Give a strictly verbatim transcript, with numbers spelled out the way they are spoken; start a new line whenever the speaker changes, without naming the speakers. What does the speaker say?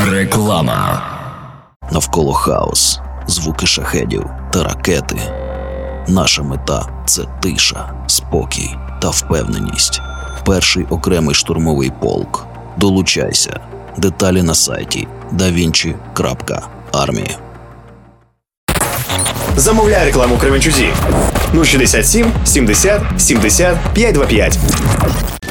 Реклама.
Навколо хаос, звуки шахедів та ракети. Наша мета – це тиша, спокій та впевненість. Перший окремий штурмовий полк. Долучайся. Деталі на сайті да вінчі крапка армія.
Замовляй рекламу Кременчузі. нуль шістдесят сім сімдесят сімдесят п'ятсот двадцять п'ять.